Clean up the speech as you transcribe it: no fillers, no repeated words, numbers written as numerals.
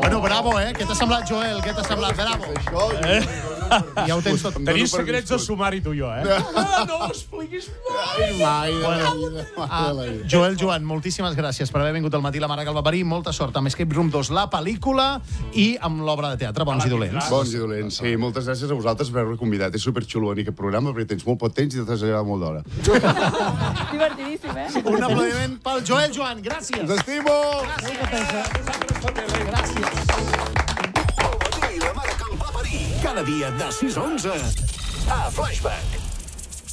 Bueno, bravo, eh? Què t'ha semblat, Joel? Què t'ha semblat? Bravo. Ja ho tens tot. Tenim secrets de sumari, tu i jo, eh? No ho expliquis mai. Joel, Joan, moltíssimes gràcies per haver vingut al matí la mare que el va parir. Molta sort amb Escape Room 2, la pel·lícula, i amb l'obra de teatre, Bons i dolents. Bons i dolents, sí. Moltes gràcies a vosaltres per haver convidat. És superxulo venir a aquest programa perquè tens molt poc temps i t'has agradat molt d'hora. Divertidíssim, eh? Un aplaudiment pel Joel, Joan. Gràcies. Us estimo! Gràcies. La mare que el va parir. Cada dia de 6 a 11 a Flashback.